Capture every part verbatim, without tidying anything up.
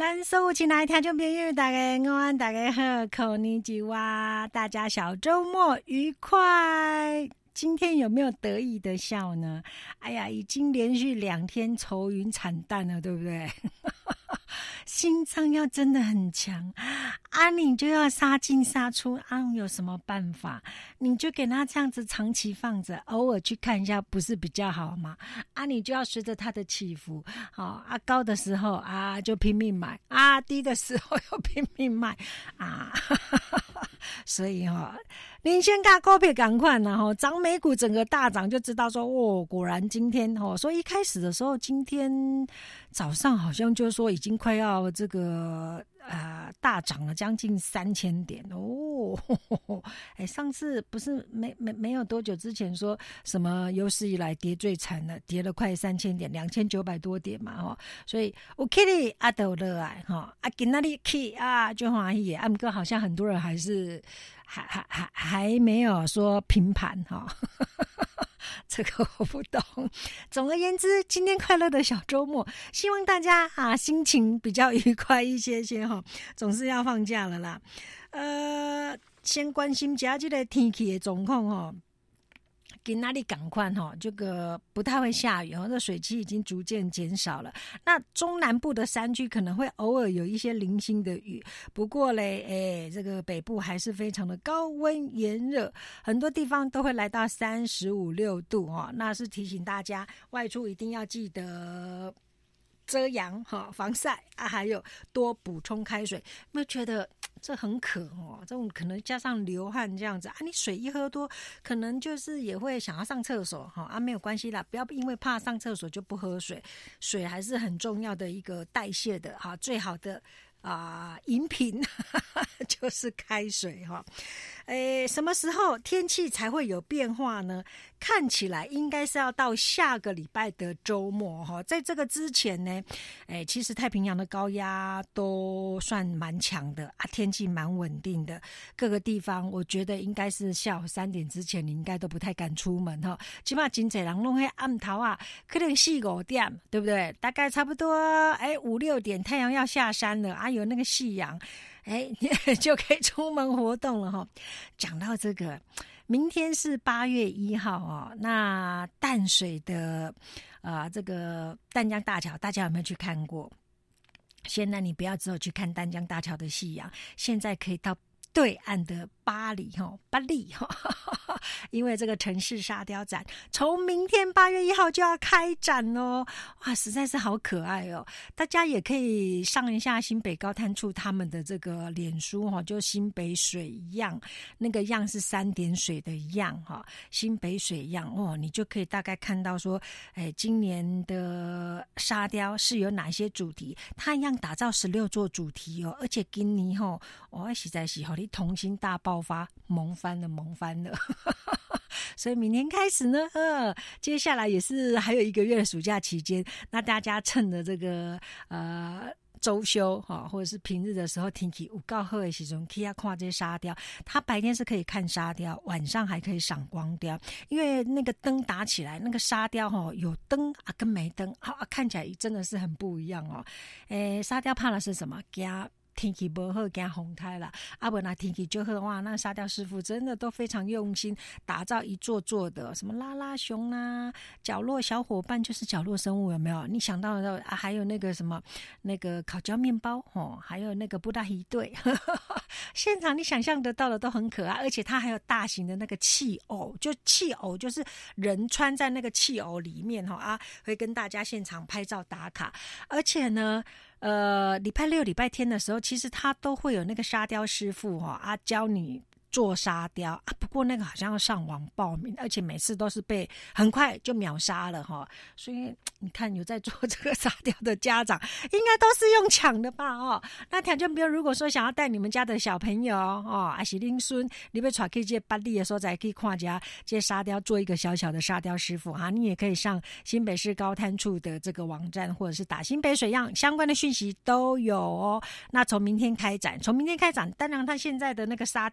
咱所有亲爱的听众朋友，大家午安，大家好，こんにちは，大家小周末愉快。今天有没有得意的笑呢？哎呀，已经连续两天愁云惨淡了，对不对？心脏要真的很强啊，你就要杀进杀出啊，有什么办法？你就给他这样子长期放着，偶尔去看一下，不是比较好吗？啊，你就要随着它的起伏，好、哦、啊，高的时候啊就拼命买啊，低的时候又拼命卖啊，所以哈、哦，领先价股票赶快然后涨美股整个大涨，就知道说哦，果然今天哦，所以一开始的时候，今天早上好像就说已经快要这个呃大涨了将近三千点哦，哎，上次不是没没没有多久之前说什么有史以来跌最惨了，跌了快三千点，两千九百多点嘛哈、哦，所以我 Kitty 阿斗热爱哈，啊今那里 K 啊就欢喜，啊不过好像很多人还是还还还还没有说平盘哈。这个我不懂。总而言之，今天快乐的小周末，希望大家啊心情比较愉快一些些哈。总是要放假了啦。呃，先关心一下这个天气的状况哈。今哪里赶快哈，这个不太会下雨，这水汽已经逐渐减少了。那中南部的山区可能会偶尔有一些零星的雨，不过嘞，哎，这个北部还是非常的高温炎热，很多地方都会来到三十五六度哦。那是提醒大家外出一定要记得遮阳哈，防晒啊，还有多补充开水。有没有觉得这很渴哦？这种可能加上流汗这样子啊，你水一喝多，可能就是也会想要上厕所哈啊，没有关系啦，不要因为怕上厕所就不喝水，水还是很重要的一个代谢的哈，最好的啊饮品就是开水哈。诶，什么时候天气才会有变化呢？看起来应该是要到下个礼拜的周末哈，在这个之前呢，诶，其实太平洋的高压都算蛮强的啊，天气蛮稳定的，各个地方我觉得应该是下午三点之前，你应该都不太敢出门哈，起码真侪人弄迄暗头啊，可能四五点，对不对？大概差不多诶五六点，太阳要下山了啊，有那个夕阳。哎，就可以出门活动了哈。讲到这个，明天是八月一号哦。那淡水的呃这个淡江大桥，大家有没有去看过？现在你不要只有去看淡江大桥的夕阳，现在可以到对岸的巴黎哈，巴黎哈，因为这个城市沙雕展从明天八月一号就要开展哦，哇，实在是好可爱哦！大家也可以上一下新北高滩处他们的这个脸书哈，就新北水漾，那个漾是三点水的漾哈，新北水漾哦，你就可以大概看到说，哎，今年的沙雕是有哪些主题？它一样打造十六座主题哦，而且今年哈，哦，实在是和你同心大爆发，萌翻了，萌翻了。所以明天开始呢，呃，接下来也是还有一个月的暑假期间，那大家趁着这个呃周休哈，或者是平日的时候，天气有够好的时候，可以看这些沙雕。它白天是可以看沙雕，晚上还可以赏光雕，因为那个灯打起来，那个沙雕哈有灯啊跟没灯，啊看起来真的是很不一样哦。诶，沙雕怕的是什么？怕天气不好，惊风台啦。啊不然天气就好哇，那沙雕师傅真的都非常用心打造一座座的，什么拉拉熊啦、啊，角落小伙伴就是角落生物，有没有？你想到的啊？还有那个什么那个烤焦面包哦，还有那个布达鱼队，现场你想象得到的都很可爱，而且它还有大型的那个气偶，就气偶就是人穿在那个气偶里面哈啊，会跟大家现场拍照打卡，而且呢。呃，礼拜六、礼拜天的时候，其实他都会有那个沙雕师傅哈、哦、啊，教你做沙雕啊。不过那个好像要上网报名，而且每次都是被很快就秒杀了哈、哦。所以你看，有在做这个沙雕的家长，应该都是用抢的吧哦。那条件比如如果说想要带你们家的小朋友哦，还是恁孙，你被带去这巴黎的时候，才可以看一下这沙雕，做一个小小的沙雕师傅哈、啊。你也可以上新北市高滩处的这个网站，或者是打新北水漾相关的讯息都有哦。那从明天开展，从明天开展，当然他现在的那个沙雕作品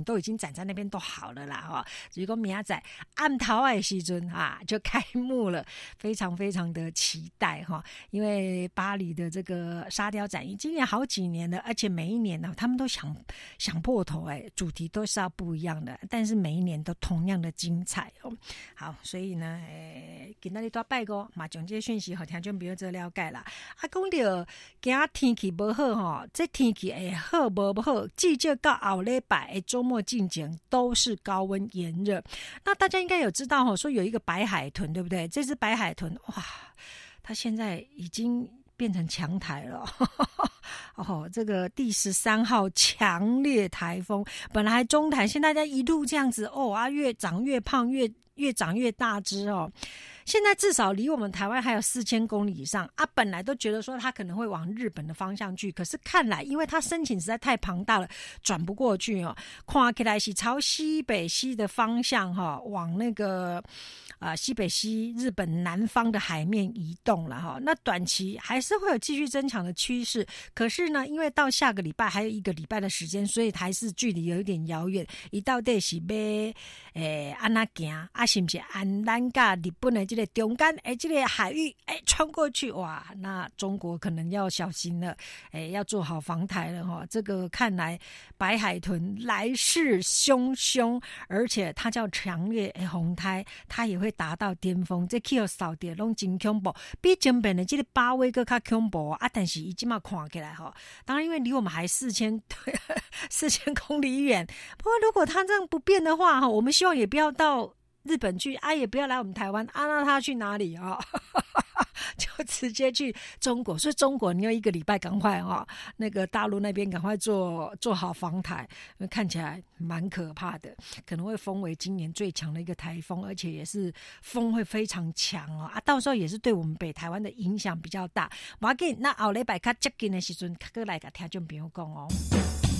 都已经展在那边都好了啦哈。如果明仔暗头的时阵啊就开幕了，非常非常的期待哈。因为巴黎的这个沙雕展今年好几年了，而且每一年呢他们都想想破头哎，主题都是要不一样的，但是每一年都同样的精彩哦。好，所以呢，诶，今仔日大拜个嘛，将这个讯息和听众朋友做了解啦。啊，讲到今仔天气不好哈，这天气会好无不好，至少到后礼拜的周末进前都是高温炎热。那大家应该有知道哈，说有一个白海豚，对不对？这只白海豚哇，它现在已经变成强台了。哦，这个第十三号强烈台风，本来还中台，现在在一路这样子哦啊，越长越胖，越越长越大只哦。现在至少离我们台湾还有四千公里以上啊！本来都觉得说它可能会往日本的方向去，可是看来因为它申请实在太庞大了，转不过去哦。看起来是朝西北西的方向哈、哦，往那个啊、呃、西北西日本南方的海面移动了哈、哦。那短期还是会有继续增强的趋势，可是呢，因为到下个礼拜还有一个礼拜的时间，所以还是距离有一点遥远。一到底是要诶安那行啊？是不是按咱甲日本的这个中间诶，这个海域诶穿过去哇，那中国可能要小心了，诶，要做好防台了哈。这个看来白海豚来势汹汹，而且它叫强烈诶红台，它也会达到巅峰。这气候扫地拢真恐怖，比前边的这个八威更加恐怖啊！但是伊今嘛看起来哈，当然因为离我们还四千四千公里远。不过如果它这样不变的话哈，我们希望也不要到日本去啊，也不要来我们台湾啊，那他去哪里啊？就直接去中国，所以中国你要一个礼拜赶快啊，那个大陆那边赶快做做好防台，看起来蛮可怕的，可能会封为今年最强的一个台风，而且也是风会非常强哦啊，到时候也是对我们北台湾的影响比较大。不要紧，那后礼拜较接近的时阵，再来跟听众朋友讲哦。